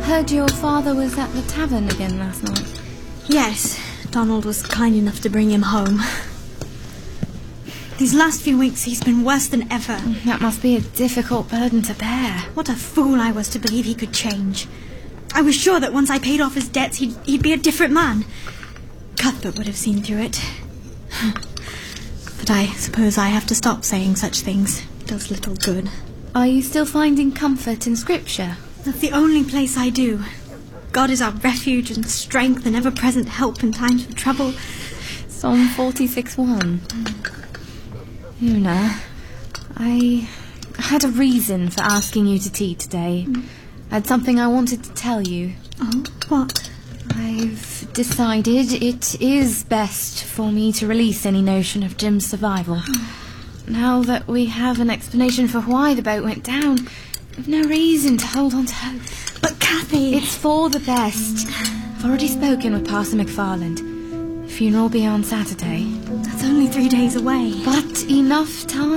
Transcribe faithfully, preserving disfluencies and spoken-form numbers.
Heard your father was at the tavern again last night. Yes, Donald was kind enough to bring him home. These last few weeks he's been worse than ever. That must be a difficult burden to bear. What a fool I was to believe he could change. I was sure that once I paid off his debts he'd, he'd be a different man. Cuthbert would have seen through it. But I suppose I have to stop saying such things. It does little good. Are you still finding comfort in Scripture? That's the only place I do. God is our refuge and strength and ever-present help in times of trouble. Psalm forty-six one. Una, I had a reason for asking you to tea today. Mm. I had something I wanted to tell you. Oh, what? I've decided it is best for me to release any notion of Jim's survival. Now that we have an explanation for why the boat went down, we've no reason to hold on to hope. But Cathy... It's for the best. I've already spoken with Pastor McFarland. The funeral will be on Saturday. That's only three days away. But enough time